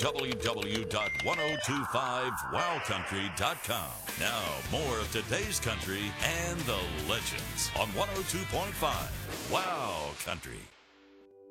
www.1025wowcountry.com. Now, more of today's country and the legends on 102.5 Wow Country.